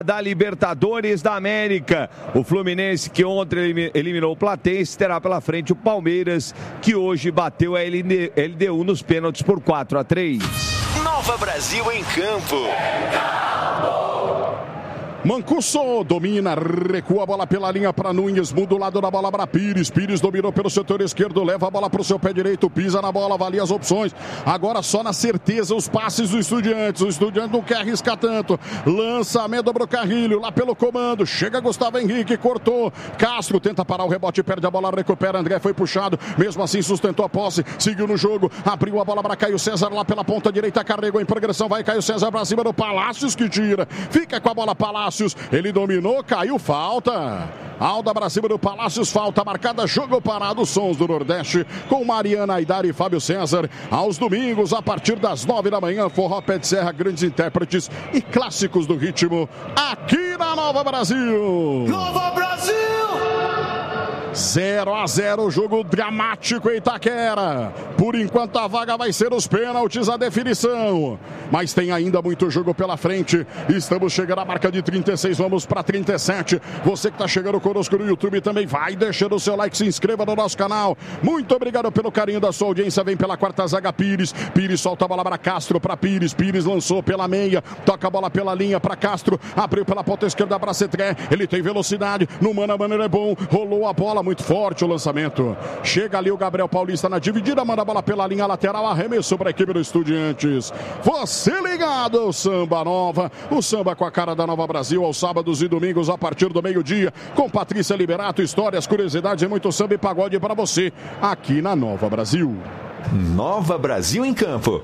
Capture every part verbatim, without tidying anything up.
da Libertadores da América. O Fluminense, que ontem eliminou o Platense, terá pela frente o Palmeiras, que hoje bateu a L D U nos pênaltis por quatro a três. Nova Brasil em campo. Mancuso domina, recua a bola pela linha para Nunes, muda o lado da bola para Pires, Pires dominou pelo setor esquerdo, leva a bola para o seu pé direito, pisa na bola, avalia as opções, agora só na certeza os passes do Estudiantes, o Estudiantes não quer arriscar tanto, lançamento para o Carrilho, lá pelo comando, chega Gustavo Henrique, cortou, Castro tenta parar o rebote, perde a bola, recupera, André foi puxado, mesmo assim sustentou a posse, seguiu no jogo, abriu a bola para Caio César lá pela ponta direita, carregou em progressão, vai Caio César para cima do Palácios que tira, fica com a bola Palácios, ele dominou, caiu, falta. Alda pra cima do Palácios, falta marcada, jogo parado, Sons do Nordeste, com Mariana Aidar e Fábio César. Aos domingos, a partir das nove da manhã, Forró Pé de Serra, grandes intérpretes e clássicos do ritmo, aqui na Nova Brasil. Nova Brasil! zero a zero, jogo dramático em Itaquera. Por enquanto a vaga vai ser os pênaltis, a definição. Mas tem ainda muito jogo pela frente. Estamos chegando à marca de trinta e seis, vamos para trinta e sete. Você que está chegando conosco no YouTube também vai deixando o seu like, se inscreva no nosso canal. Muito obrigado pelo carinho da sua audiência. Vem pela quarta zaga Pires. Pires solta a bola para Castro, para Pires. Pires lançou pela meia, toca a bola pela linha para Castro. Abriu pela ponta esquerda para Cetré. Ele tem velocidade, no mano a mano ele é bom. Rolou a bola, muito forte o lançamento. Chega ali o Gabriel Paulista na dividida, manda a bola pela linha lateral, arremesso para a equipe do Estudiantes. Você ligado ao Samba Nova, o samba com a cara da Nova Brasil, aos sábados e domingos a partir do meio-dia, com Patrícia Liberato, histórias, curiosidades e muito samba e pagode para você, aqui na Nova Brasil. Nova Brasil em campo.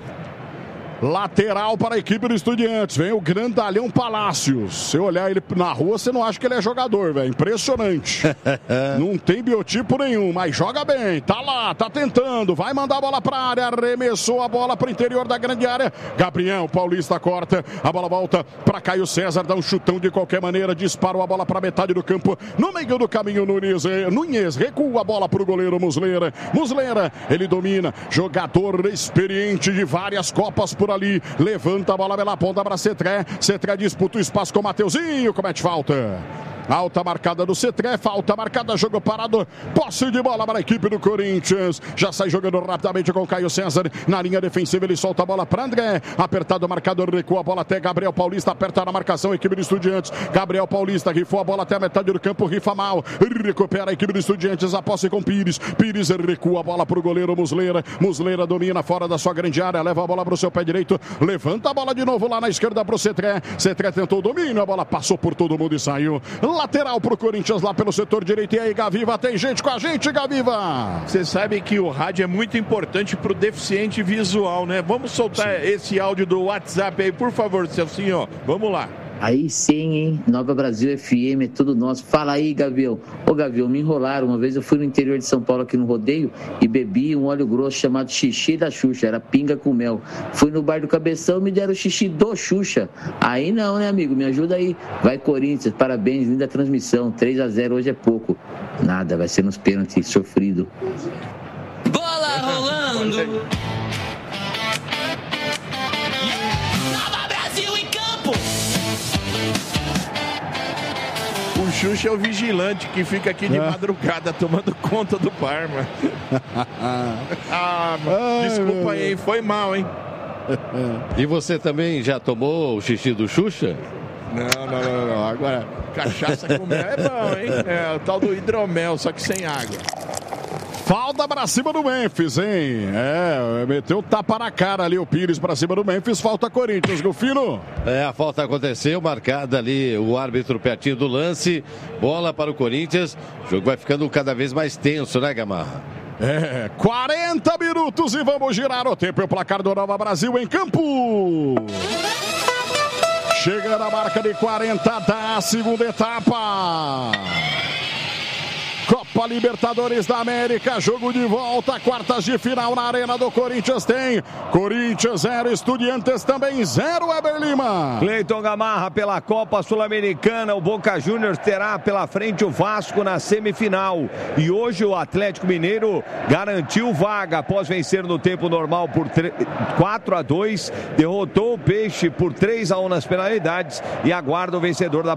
Lateral para a equipe do Estudiantes. Vem o grandalhão Palácios. Se olhar ele na rua, você não acha que ele é jogador, velho. Impressionante. Não tem biotipo nenhum, mas joga bem. Tá lá, tá tentando. Vai mandar a bola para a área. Arremessou a bola para o interior da grande área. Gabriel Paulista corta. A bola volta para Caio César. Dá um chutão de qualquer maneira. Disparou a bola para metade do campo. No meio do caminho, Nunes. Nunes recua a bola para o goleiro Muslera. Muslera, ele domina. Jogador experiente de várias Copas por ali, levanta a bola pela ponta para Cetré, Cetré disputa o espaço com o Mateuzinho, comete falta. Alta marcada do Cetré, falta marcada, jogo parado, posse de bola para a equipe do Corinthians, já sai jogando rapidamente com o Caio César, na linha defensiva ele solta a bola para André, apertado, marcador, recua a bola até Gabriel Paulista, aperta na marcação a equipe do Estudiantes, Gabriel Paulista rifou a bola até a metade do campo, rifa mal, recupera a equipe do Estudiantes, a posse com Pires, Pires recua a bola para o goleiro Muslera, Muslera domina fora da sua grande área, leva a bola para o seu pé direito, levanta a bola de novo lá na esquerda para o Cetré, Cetré tentou o domínio, a bola passou por todo mundo e saiu. Lateral pro Corinthians lá pelo setor direito. E aí, Gaviva, tem gente com a gente, Gaviva. Você sabe que o rádio é muito importante pro deficiente visual, né? Vamos soltar Sim. esse áudio do WhatsApp aí, por favor, Celcinho. Vamos lá. Aí sim, hein? Nova Brasil F M, é tudo nosso. Fala aí, Gavião. Ô, Gavião, me enrolaram. Uma vez eu fui no interior de São Paulo, aqui no Rodeio, e bebi um óleo grosso chamado xixi da Xuxa. Era pinga com mel. Fui no bar do Cabeção, me deram xixi do Xuxa. Aí não, né, amigo? Me ajuda aí. Vai, Corinthians. Parabéns, linda transmissão. três a zero hoje é pouco. Nada, vai ser nos pênaltis. Sofrido. Bola rolando. Nova Brasil em campo. O Xuxa é o vigilante que fica aqui de madrugada tomando conta do Parma. ah, Ai, desculpa aí, foi mal, hein? E você também já tomou o xixi do Xuxa? Não, não, não, não. Agora, cachaça com mel é bom, hein? É o tal do hidromel, só que sem água. Falta pra cima do Memphis, hein? É, meteu tapa na cara ali o Pires pra cima do Memphis. Falta Corinthians, Rufino. É, a falta aconteceu, marcada ali o árbitro pertinho do lance. Bola para o Corinthians. O jogo vai ficando cada vez mais tenso, né, Gamarra? É, quarenta minutos e vamos girar o tempo e o placar do Nova Brasil em campo. Chega na marca de quarenta da segunda etapa. Copa Copa Libertadores da América, jogo de volta, quartas de final na Arena do Corinthians tem Corinthians zero, Estudiantes também zero, Weber Lima. Cleiton Gamarra pela Copa Sul-Americana, o Boca Juniors terá pela frente o Vasco na semifinal. E hoje o Atlético Mineiro garantiu vaga após vencer no tempo normal por quatro a dois, derrotou o Peixe por três a um nas penalidades e aguarda o vencedor da